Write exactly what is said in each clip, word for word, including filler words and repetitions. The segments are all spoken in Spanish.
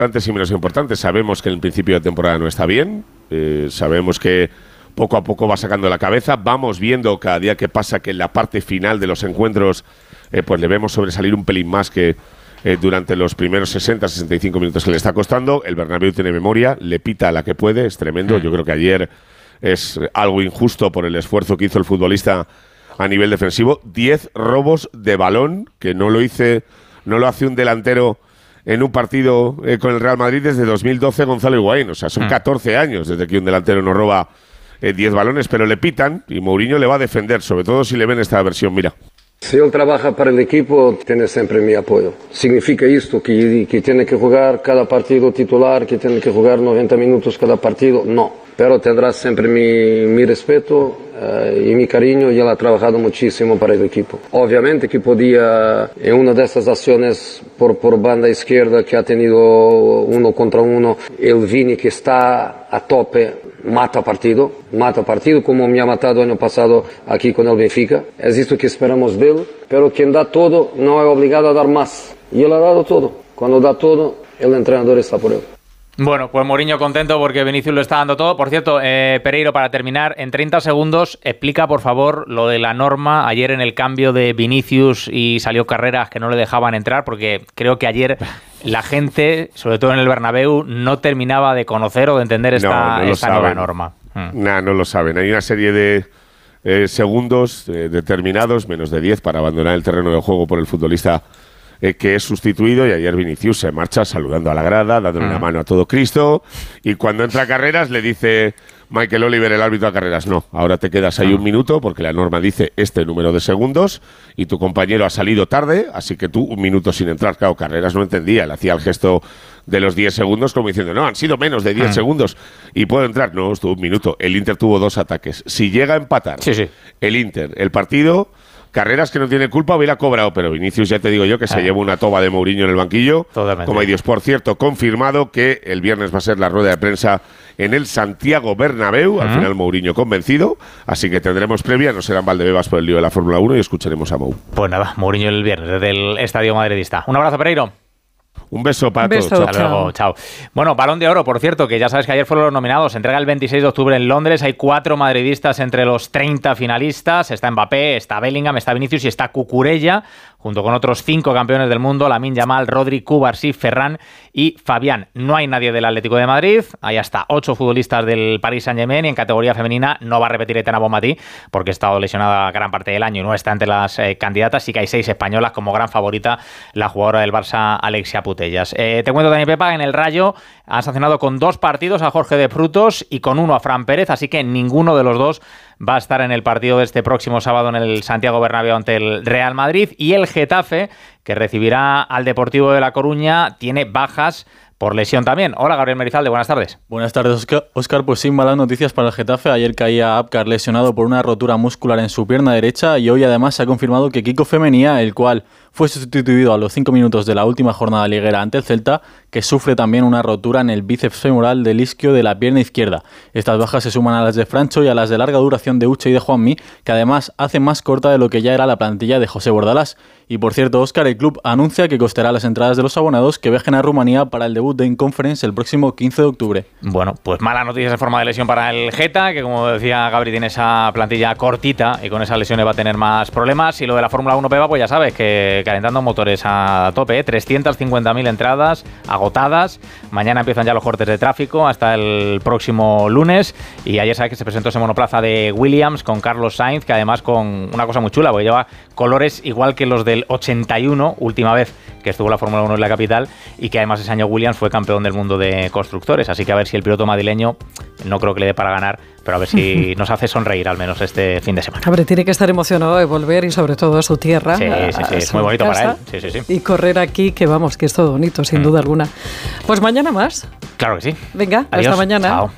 importantes y menos importantes. Sabemos que en el principio de temporada no está bien, eh, sabemos que poco a poco va sacando la cabeza, vamos viendo cada día que pasa que en la parte final de los encuentros eh, pues le vemos sobresalir un pelín más que eh, durante los primeros sesenta a sesenta y cinco minutos que le está costando. El Bernabéu tiene memoria, le pita a la que puede, es tremendo. Yo creo que ayer es algo injusto por el esfuerzo que hizo el futbolista a nivel defensivo. Diez robos de balón, que no lo hice, no lo hace un delantero en un partido eh, con el Real Madrid desde dos mil doce, Gonzalo Higuaín. O sea, son catorce años desde que un delantero no roba eh, diez balones, pero le pitan y Mourinho le va a defender, sobre todo si le ven esta versión. Mira. Si él trabaja para el equipo, tiene siempre mi apoyo. ¿Significa esto que, que tiene que jugar cada partido titular, que tiene que jugar noventa minutos cada partido? No. Pero tendrá siempre mi, mi respeto uh, y mi cariño, y él ha trabajado muchísimo para el equipo. Obviamente que podía, en una de estas acciones por, por banda izquierda que ha tenido uno contra uno, el Vini, que está a tope, mata partido, mata partido como me ha matado año pasado aquí con el Benfica. Es esto que esperamos de él, pero quien da todo no es obligado a dar más. Y él ha dado todo. Cuando da todo, el entrenador está por él. Bueno, pues Mourinho contento porque Vinicius lo está dando todo. Por cierto, eh, Pereiro, para terminar, en treinta segundos, explica por favor lo de la norma ayer en el cambio de Vinicius y salió Carreras que no le dejaban entrar, porque creo que ayer la gente, sobre todo en el Bernabéu, no terminaba de conocer o de entender esta, no, no esta nueva norma. Mm. Nah, no lo saben. Hay una serie de eh, segundos eh, determinados, menos de diez, para abandonar el terreno de juego por el futbolista Eh, que es sustituido, y ayer Vinicius se marcha saludando a la grada, dándole una mano a todo Cristo, y cuando entra a Carreras le dice Michael Oliver, el árbitro, a Carreras: no, ahora te quedas ahí un minuto porque la norma dice este número de segundos y tu compañero ha salido tarde, así que tú un minuto sin entrar. Claro, Carreras no entendía, le hacía el gesto de los diez segundos como diciendo: no, han sido menos de diez ah. segundos y puedo entrar. No, estuvo un minuto. El Inter tuvo dos ataques. Si llega a empatar sí, sí. el Inter, el partido, Carreras, que no tiene culpa, hubiera cobrado, pero Vinicius, ya te digo yo, que se ah. lleva una toba de Mourinho en el banquillo. Totalmente. Como hay Dios. Por cierto, confirmado que el viernes va a ser la rueda de prensa en el Santiago Bernabéu. Uh-huh. Al final Mourinho convencido, así que tendremos previa, no serán Valdebebas por el lío de la Fórmula uno, y escucharemos a Mou. Pues nada, Mourinho el viernes desde el Estadio Madridista. Un abrazo, Pereiro. Un beso para Un beso, todos. Hasta chao. luego, chao. Bueno, Balón de Oro, por cierto, que ya sabes que ayer fueron los nominados. Se entrega el veintiséis de octubre en Londres. Hay cuatro madridistas entre los treinta finalistas. Está Mbappé, está Bellingham, está Vinicius y está Cucurella, junto con otros cinco campeones del mundo: Lamine Yamal, Rodri, Cubarsí, Ferran y Fabián. No hay nadie del Atlético de Madrid. Hay hasta ocho futbolistas del Paris Saint-Germain, y en categoría femenina no va a repetir Aitana Bonmatí porque ha estado lesionada gran parte del año y no está entre las eh, candidatas. Sí que hay seis españolas, como gran favorita la jugadora del Barça, Alexia Putellas. Eh, te cuento también, Pepa, en el Rayo han sancionado con dos partidos a Jorge de Frutos y con uno a Fran Pérez, así que ninguno de los dos va a estar en el partido de este próximo sábado en el Santiago Bernabéu ante el Real Madrid. Y el Getafe, que recibirá al Deportivo de La Coruña, tiene bajas por lesión también. Hola, Gabriel Merizalde, buenas tardes. Buenas tardes, Óscar. Pues sin malas noticias para el Getafe. Ayer caía Abkar lesionado por una rotura muscular en su pierna derecha, y hoy además se ha confirmado que Kiko Femenía, el cual fue sustituido a los cinco minutos de la última jornada liguera ante el Celta, que sufre también una rotura en el bíceps femoral del isquio de la pierna izquierda. Estas bajas se suman a las de Francho y a las de larga duración de Uche y de Juanmi, que además hacen más corta de lo que ya era la plantilla de José Bordalás. Y por cierto, Óscar, el club anuncia que costará las entradas de los abonados que viajen a Rumanía para el debut de In Conference el próximo quince de octubre. Bueno, pues malas noticias en forma de lesión para el Geta, que como decía Gabri, tiene esa plantilla cortita y con esas lesiones va a tener más problemas. Y lo de la Fórmula uno, Pepa, pues ya sabes que calentando motores a tope, ¿eh? trescientas cincuenta mil entradas agotadas. Mañana empiezan ya los cortes de tráfico hasta el próximo lunes. Y ayer sabes que se presentó ese monoplaza de Williams con Carlos Sainz, que además con una cosa muy chula, porque lleva colores igual que los del ochenta y uno, última vez que estuvo la Fórmula uno en la capital, y que además ese año Williams fue campeón del mundo de constructores. Así que a ver si el piloto madrileño, no creo que le dé para ganar, pero a ver si nos hace sonreír al menos este fin de semana. Hombre, tiene que estar emocionado de volver, y sobre todo a su tierra. Sí, a, sí, sí, es muy bonito para él. Sí, sí, sí. Y correr aquí, que vamos, que es todo bonito, sin mm. duda alguna. Pues mañana más. Claro que sí. Venga, adiós. hasta mañana. Chao.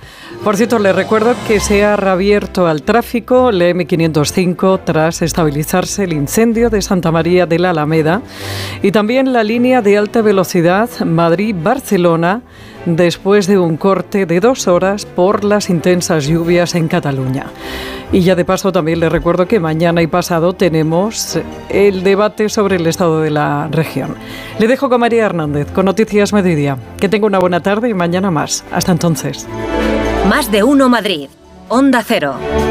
Por cierto, les recuerdo que se ha reabierto al tráfico la eme quinientos cinco tras estabilizarse el incendio de Santa María de la Alameda y también la línea de alta velocidad Madrid-Barcelona después de un corte de dos horas por las intensas lluvias en Cataluña. Y ya de paso también les recuerdo que mañana y pasado tenemos el debate sobre el estado de la región. Le dejo con María Hernández con Noticias Mediodía. Que tenga una buena tarde y mañana más. Hasta entonces. Más de uno Madrid. Onda Cero.